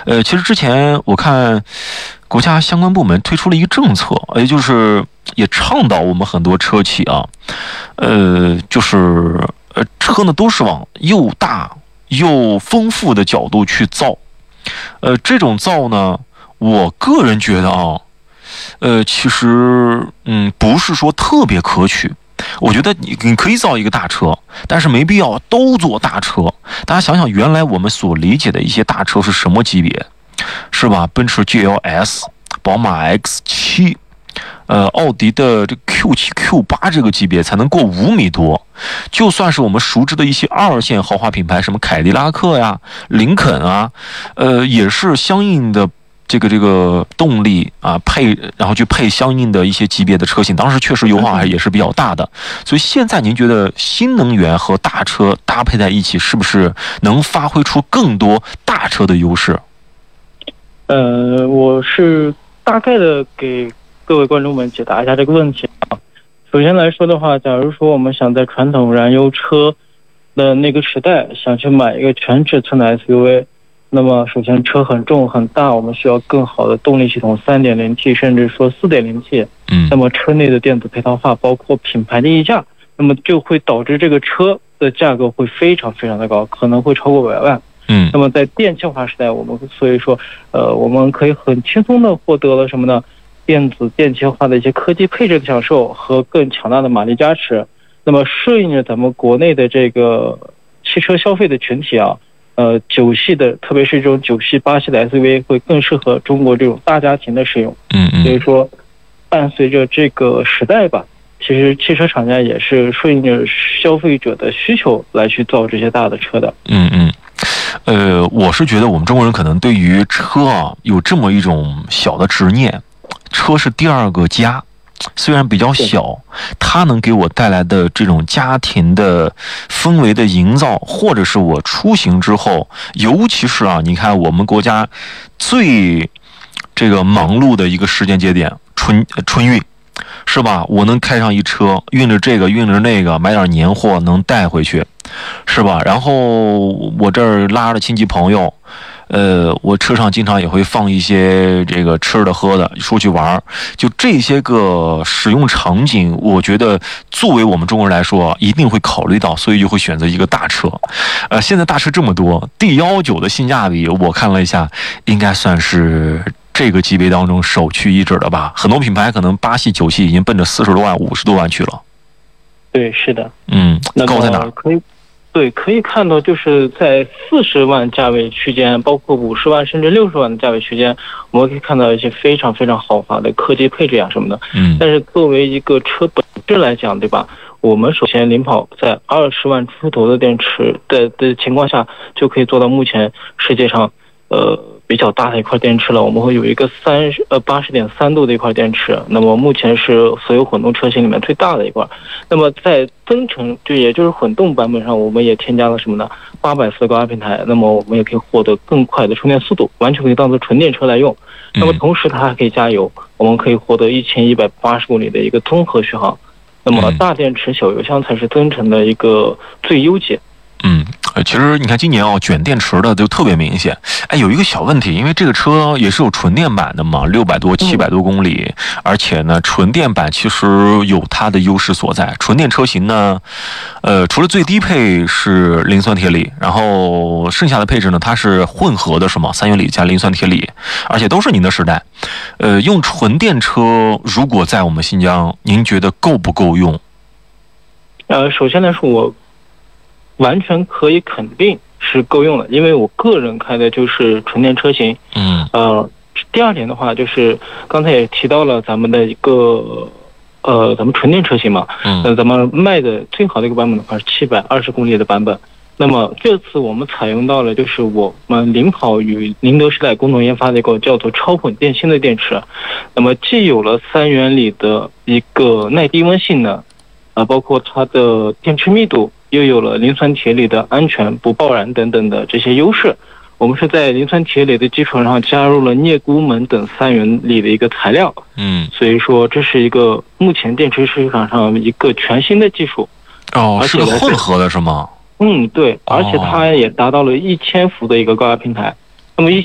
其实之前我看国家相关部门推出了一个政策，也就是也倡导我们很多车企啊，就是车呢都是往又大又丰富的角度去造。这种造呢，我个人觉得啊，其实不是说特别可取。我觉得你可以造一个大车，但是没必要都做大车。大家想想，原来我们所理解的一些大车是什么级别，是吧？奔驰 GLS、宝马 X7，奥迪的这 Q7、Q8这个级别才能过5米多。就算是我们熟知的一些2线豪华品牌，什么凯迪拉克呀、林肯啊，也是相应的这个动力啊然后去配相应的一些级别的车型，当时确实油耗也是比较大的。所以现在您觉得新能源和大车搭配在一起，是不是能发挥出更多大车的优势？ 我是大概的给各位观众们解答一下这个问题啊。首先来说的话，假如说我们想在传统燃油车的那个时代想去买一个全尺寸的 SUV，那么首先车很重很大，我们需要更好的动力系统 3.0T 甚至说 4.0T。那么车内的电子配套化包括品牌的溢价，那么就会导致这个车的价格会非常非常的高，可能会超过100万。那么在电气化时代，所以说我们可以很轻松的获得了什么呢？电子电气化的一些科技配置的享受和更强大的马力加持。那么适应着咱们国内的这个汽车消费的群体啊。9系的，特别是这种9系、8系的 SUV 会更适合中国这种大家庭的使用。所以说，伴随着这个时代吧，其实汽车厂家也是顺应着消费者的需求来去造这些大的车的。 我是觉得我们中国人可能对于车啊有这么一种小的执念，车是第二个家。虽然比较小，它能给我带来的这种家庭的氛围的营造，或者是我出行之后，尤其是你看我们国家最这个忙碌的一个时间节点，春运，是吧？我能开上一车，运着这个运着那个，买点年货能带回去，是吧？然后我这儿拉着亲戚朋友。我车上经常也会放一些这个吃的喝的，出去玩，就这些个使用场景，我觉得作为我们中国人来说，一定会考虑到，所以就会选择一个大车。现在大车这么多，D19的性价比我看了一下，应该算是这个级别当中首屈一指的吧。很多品牌可能8系、9系已经奔着40多万、50多万去了。 对，是的。 高在哪儿？ 可以看到，就是在40万价位区间，包括50万甚至60万的价位区间，我们可以看到一些非常非常豪华的科技配置呀什么的。但是作为一个车本质来讲，对吧？我们首先领跑在20万出头的电池的情况下，就可以做到目前世界上比较大的一块电池了。我们会有一个80.3度的一块电池，那么目前是所有混动车型里面最大的一块。那么在增程也就是混动版本上，我们也添加了什么呢？800伏的高压平台，那么我们也可以获得更快的充电速度，完全可以当做纯电车来用。那么同时它还可以加油，我们可以获得1180公里的一个综合续航。那么大电池小油箱才是增程的一个最优解。 其实你看今年卷电池的就特别明显。有一个小问题，因为这个车也是有纯电版的嘛，600多、700多公里，而且呢，纯电版其实有它的优势所在。纯电车型呢，除了最低配是磷酸铁锂，然后剩下的配置呢，它是混合的，是吗？3元锂加磷酸铁锂，而且都是您的时代。用纯电车，如果在我们新疆，您觉得够不够用？ 首先来说，我完全可以肯定是够用的，因为我个人开的就是纯电车型。第二点的话，就是刚才也提到了咱们的一个咱们纯电车型嘛，咱们卖的最好的一个版本的话是720公里的版本。那么这次我们采用到了就是我们领跑与宁德时代共同研发的一个叫做超混电芯的电池。那么既有了3元锂的一个耐低温性能，包括它的电池密度，又有了磷酸铁锂的安全不爆燃等等的这些优势。我们是在磷酸铁锂的基础上加入了镍钴锰等3元锂的一个材料。所以说这是一个目前电池市场上一个全新的技术。 是个混合的是吗？ 对，而且它也达到了1000伏的一个高压平台。那么